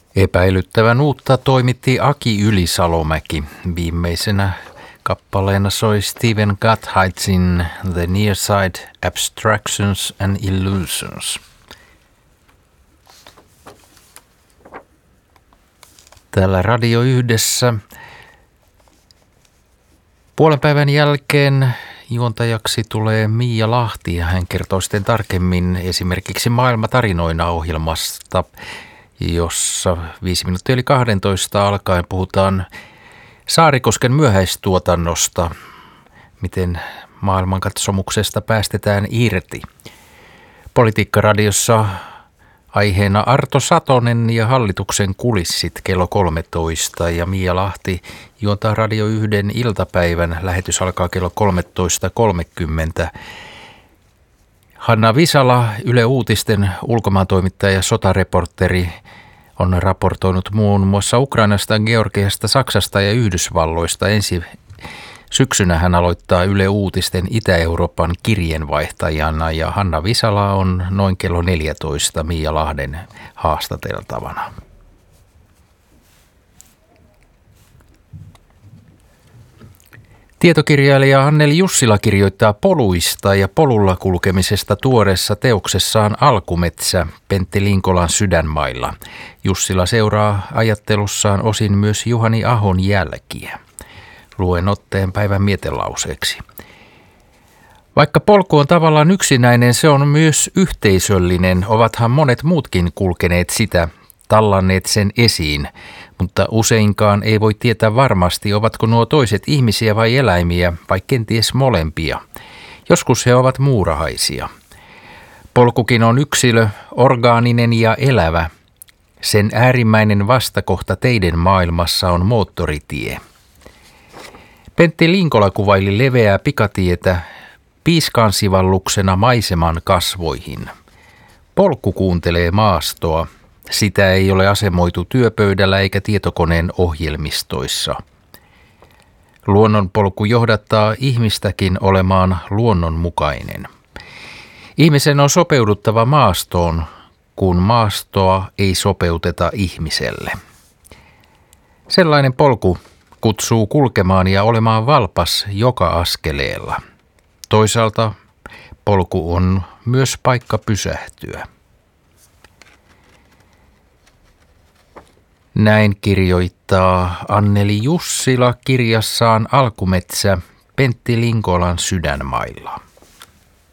Epäilyttävän uutta toimitti Aki Ylisalomäki. Viimeisenä kappaleena soi Stephen Gottheitsin The Near Side, Abstractions and Illusions. Täällä Radio Yhdessä puolen päivän jälkeen juontajaksi tulee Miia Lahti ja hän kertoo sitten tarkemmin esimerkiksi Maailmatarinoina ohjelmasta, jossa 11:55 alkaen puhutaan Saarikosken myöhäistuotannosta, miten maailmankatsomuksesta päästetään irti. Politiikkaradiossa aiheena Arto Satonen ja hallituksen kulissit kello 13 ja Miia Lahti juontaa Radio 1 iltapäivän. Lähetys alkaa kello 13.30. Hanna Visala, Yle Uutisten ulkomaantoimittaja ja sotareporteri, on raportoinut muun muassa Ukrainasta, Georgiasta, Saksasta ja Yhdysvalloista. Ensi syksynä hän aloittaa Yle Uutisten Itä-Euroopan kirjeenvaihtajana ja Hanna Visala on noin kello 14 Miia Lahden haastateltavana. Tietokirjailija Anneli Jussila kirjoittaa poluista ja polulla kulkemisesta tuoreessa teoksessaan Alkumetsä Pentti Linkolan sydänmailla. Jussila seuraa ajattelussaan osin myös Juhani Ahon jälkiä. Luen otteen päivän mietelauseeksi. Vaikka polku on tavallaan yksinäinen, se on myös yhteisöllinen. Ovathan monet muutkin kulkeneet sitä, tallanneet sen esiin, mutta useinkaan ei voi tietää varmasti, ovatko nuo toiset ihmisiä vai eläimiä, vai kenties molempia. Joskus he ovat muurahaisia. Polkukin on yksilö, orgaaninen ja elävä. Sen äärimmäinen vastakohta teiden maailmassa on moottoritie. Pentti Linkola kuvaili leveää pikatietä piiskaansivalluksena maiseman kasvoihin. Polku kuuntelee maastoa. Sitä ei ole asemoitu työpöydällä eikä tietokoneen ohjelmistoissa. Luonnonpolku johdattaa ihmistäkin olemaan luonnonmukainen. Ihmisen on sopeuduttava maastoon, kun maastoa ei sopeuteta ihmiselle. Sellainen polku kutsuu kulkemaan ja olemaan valpas joka askeleella. Toisaalta polku on myös paikka pysähtyä. Näin kirjoittaa Anneli Jussila kirjassaan Alkumetsä Pentti Linkolan sydänmailla.